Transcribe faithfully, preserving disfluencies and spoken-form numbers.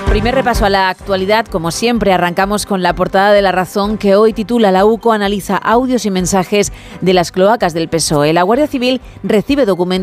Primer repaso a la actualidad, como siempre, arrancamos con la portada de La Razón, que hoy titula: La UCO analiza audios y mensajes de las cloacas del P S O E. La Guardia Civil recibe documentos